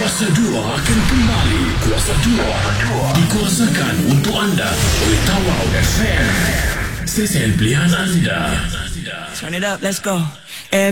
Kuasa 2 akan kembali. Kuasa 2 dikuasakan untuk anda oleh Tawau FM. Stesen pilihan anda. Turn it up, let's go.